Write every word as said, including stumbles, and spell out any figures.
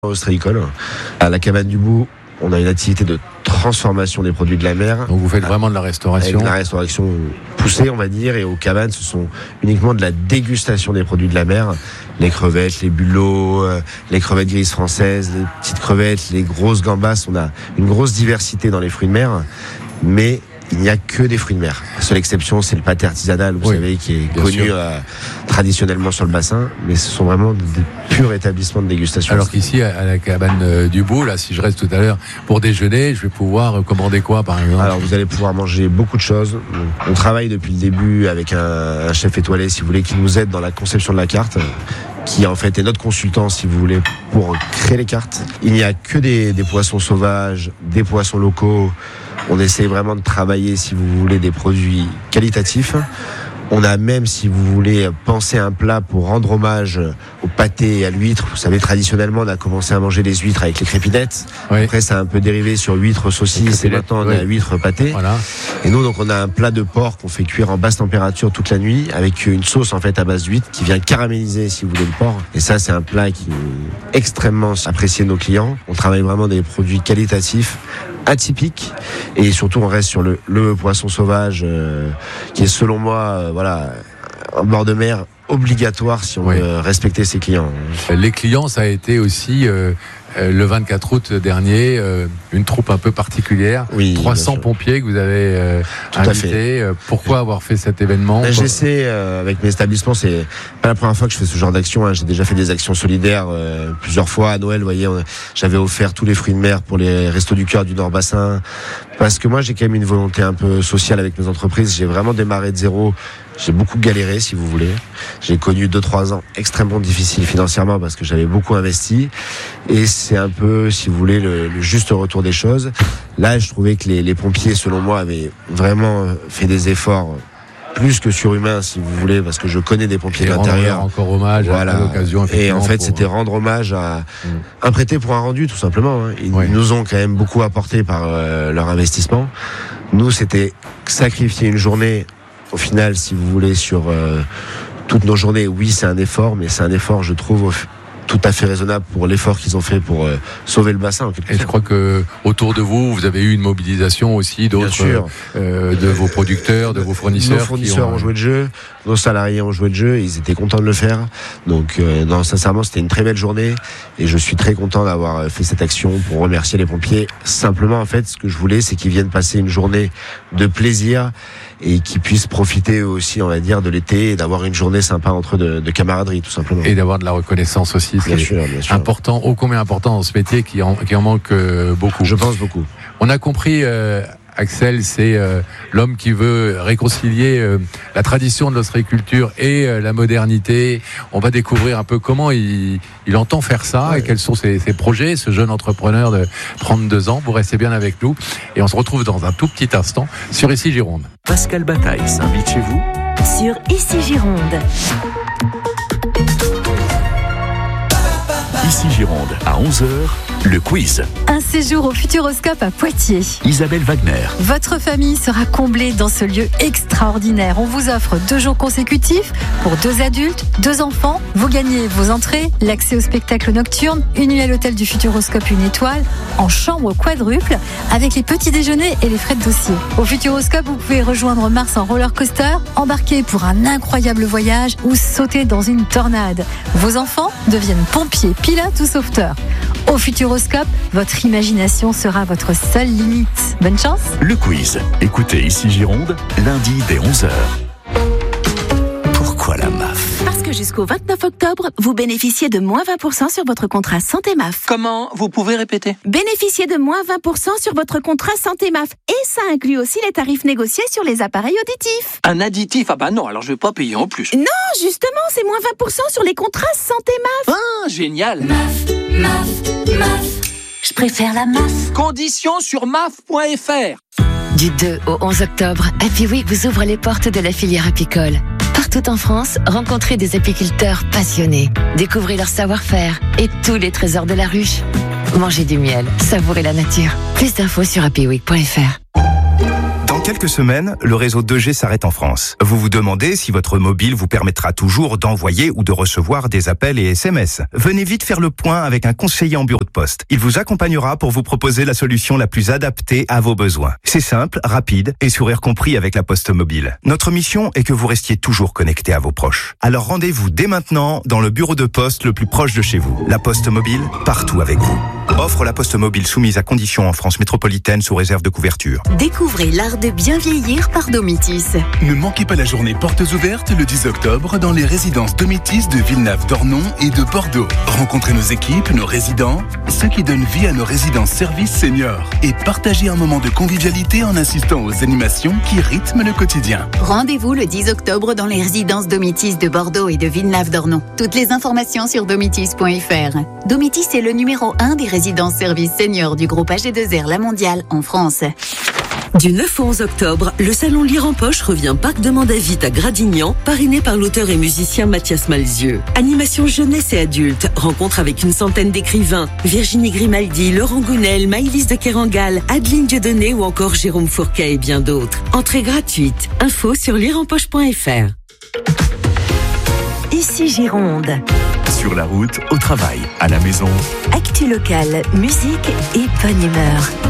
ostréicole. À la cabane du Bout, on a une activité de transformation des produits de la mer. Donc vous faites vraiment de la restauration. Avec de la restauration poussée, on va dire, et aux cabanes, ce sont uniquement de la dégustation des produits de la mer. Les crevettes, les bulots, les crevettes grises françaises, les petites crevettes, les grosses gambas. On a une grosse diversité dans les fruits de mer, mais il n'y a que des fruits de mer. La seule exception, c'est le pâté artisanal, vous oui, savez, qui est connu euh, traditionnellement sur le bassin, mais ce sont vraiment des purs établissements de dégustation. Alors qu'ici, à la cabane euh, du Bout, là, si je reste tout à l'heure pour déjeuner, je vais pouvoir euh, commander quoi, par exemple? Alors, vous allez pouvoir manger beaucoup de choses. On travaille depuis le début avec un, un chef étoilé, si vous voulez, qui nous aide dans la conception de la carte, qui en fait est notre consultant, si vous voulez, pour créer les cartes. Il n'y a que des, des poissons sauvages, des poissons locaux. On essaie vraiment de travailler, si vous voulez, des produits qualitatifs. On a même, si vous voulez, pensé un plat pour rendre hommage au pâté et à l'huître. Vous savez, traditionnellement, on a commencé à manger les huîtres avec les crépinettes. Oui. Après, ça a un peu dérivé sur huîtres saucisses et maintenant on oui. a huîtres pâté. Voilà. Et nous, donc, on a un plat de porc qu'on fait cuire en basse température toute la nuit avec une sauce, en fait, à base d'huître qui vient caraméliser, si vous voulez, le porc. Et ça, c'est un plat qui est extrêmement apprécié de nos clients. On travaille vraiment des produits qualitatifs, atypique, et surtout on reste sur le, le poisson sauvage euh, qui est selon moi euh, voilà, un bord de mer obligatoire si on oui. veut respecter ses clients. Les clients, ça a été aussi euh, euh, le vingt-quatre août dernier, euh, une troupe un peu particulière, oui, trois cents pompiers que vous avez euh, invités. Pourquoi avoir fait cet événement? Ben, j'essaie euh, avec mes établissements, c'est pas la première fois que je fais ce genre d'action, hein. J'ai déjà fait des actions solidaires euh, plusieurs fois à Noël, vous voyez, on, j'avais offert tous les fruits de mer pour les Restos du Cœur du Nord Bassin, parce que moi j'ai quand même une volonté un peu sociale avec mes entreprises. J'ai vraiment démarré de zéro. J'ai beaucoup galéré, si vous voulez. J'ai connu deux trois ans extrêmement difficiles financièrement parce que j'avais beaucoup investi. Et c'est un peu, si vous voulez, le, le juste retour des choses. Là, je trouvais que les, les pompiers, selon moi, avaient vraiment fait des efforts plus que surhumains, si vous voulez, parce que je connais des pompiers de l'intérieur. Encore hommage voilà. à l'occasion. Et en fait, pour... c'était rendre hommage à mmh. un prêté pour un rendu, tout simplement. Hein. Ils ouais. nous ont quand même beaucoup apporté par euh, leur investissement. Nous, c'était sacrifier une journée. Au final, si vous voulez, sur euh, toutes nos journées, oui, c'est un effort, mais c'est un effort, je trouve, au, tout à fait raisonnable pour l'effort qu'ils ont fait pour euh, sauver le bassin. En quelque Et je crois que autour de vous, vous avez eu une mobilisation aussi d'autres, euh, de vos producteurs, de vos fournisseurs. Nos fournisseurs ont... ont joué le jeu, nos salariés ont joué le jeu, et ils étaient contents de le faire. Donc, euh, non, sincèrement, c'était une très belle journée, et je suis très content d'avoir fait cette action pour remercier les pompiers. Simplement, en fait, ce que je voulais, c'est qu'ils viennent passer une journée de plaisir et qu'ils puissent profiter aussi, on va dire, de l'été et d'avoir une journée sympa entre eux de, de camaraderie, tout simplement. Et d'avoir de la reconnaissance aussi. Bien sûr, bien sûr. Important, ô combien important dans ce métier qui en, qui en manque euh, beaucoup. Je pense beaucoup. On a compris, euh, Axel, c'est euh, l'homme qui veut réconcilier euh, la tradition de l'ostréiculture et euh, la modernité. On va découvrir un peu comment il, il entend faire ça ouais. et quels sont ses, ses projets, ce jeune entrepreneur de trente-deux ans. Vous restez bien avec nous et on se retrouve dans un tout petit instant sur Ici Gironde. Pascal Bataille s'invite chez vous sur Ici Gironde. Ici Gironde, à onze heures, le quiz. Un séjour au Futuroscope à Poitiers. Isabelle Wagner. Votre famille sera comblée dans ce lieu extraordinaire. On vous offre deux jours consécutifs pour deux adultes, deux enfants. Vous gagnez vos entrées, l'accès au spectacle nocturne, une nuit à l'hôtel du Futuroscope une étoile, en chambre quadruple, avec les petits déjeuners et les frais de dossier. Au Futuroscope, vous pouvez rejoindre Mars en roller coaster, embarquer pour un incroyable voyage ou sauter dans une tornade. Vos enfants deviennent pompiers, pilotes ou sauveteurs. Au Futuroscope, votre imagination sera votre seule limite. Bonne chance. Le quiz. Écoutez Ici Gironde, lundi dès onze heures. Pourquoi la M A F ? Parce que jusqu'au vingt-neuf octobre, vous bénéficiez de moins vingt pour cent sur votre contrat Santé M A F. Comment ? Vous pouvez répéter ? Bénéficiez de moins vingt pour cent sur votre contrat Santé M A F. Et ça inclut aussi les tarifs négociés sur les appareils auditifs. Un additif ? Ah bah non, alors je vais pas payer en plus. Non, justement, c'est moins vingt pour cent sur les contrats Santé M A F. Ah, génial ! M A F, M A F, M A F. Je préfère la M A F. Conditions sur M A F point F R. Du deux au onze octobre, Happy Week vous ouvre les portes de la filière apicole. Partout en France, rencontrez des apiculteurs passionnés. Découvrez leur savoir-faire et tous les trésors de la ruche. Mangez du miel, savourez la nature. Plus d'infos sur happy week point F R. Dans quelques semaines, le réseau deux G s'arrête en France. Vous vous demandez si votre mobile vous permettra toujours d'envoyer ou de recevoir des appels et S M S. Venez vite faire le point avec un conseiller en bureau de poste. Il vous accompagnera pour vous proposer la solution la plus adaptée à vos besoins. C'est simple, rapide et sourire compris avec la Poste Mobile. Notre mission est que vous restiez toujours connecté à vos proches. Alors rendez-vous dès maintenant dans le bureau de poste le plus proche de chez vous. La Poste Mobile, partout avec vous. Offre La Poste Mobile soumise à conditions en France métropolitaine sous réserve de couverture. Découvrez l'art de bien vieillir par Domitis. Ne manquez pas la journée portes ouvertes le dix octobre dans les résidences Domitis de Villeneuve-d'Ornon et de Bordeaux. Rencontrez nos équipes, nos résidents, ceux qui donnent vie à nos résidences services seniors et partagez un moment de convivialité en assistant aux animations qui rythment le quotidien. Rendez-vous le dix octobre dans les résidences Domitis de Bordeaux et de Villeneuve-d'Ornon. Toutes les informations sur domitis point f r. Domitis est le numéro un des résidences services seniors du groupe A G deux R La Mondiale en France. Du neuf au onze octobre, le salon Lire en Poche revient Parc de Mandavit à Gradignan, parrainé par l'auteur et musicien Mathias Malzieu. Animation jeunesse et adulte, rencontre avec une centaine d'écrivains, Virginie Grimaldi, Laurent Gounel, Maïlys de Kerangal, Adeline Dieudonné ou encore Jérôme Fourquet et bien d'autres. Entrée gratuite. Info sur lire en poche point f r. Ici Gironde. Sur la route, au travail, à la maison. Actu locale, musique et bonne humeur.